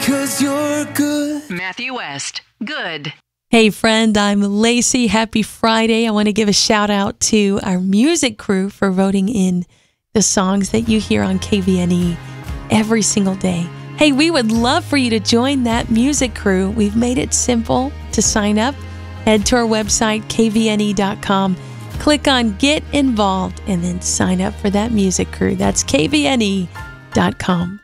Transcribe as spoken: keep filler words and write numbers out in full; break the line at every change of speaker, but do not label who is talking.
'Cause you're good.
Matthew West, good.
Hey friend, I'm Lacey. Happy Friday. I want to give a shout out to our music crew for voting in the songs that you hear on K V N E every single day. Hey, we would love for you to join that music crew. We've made it simple to sign up. Head to our website, K V N E dot com. Click on Get Involved and then sign up for that music crew. That's K V N E dot com.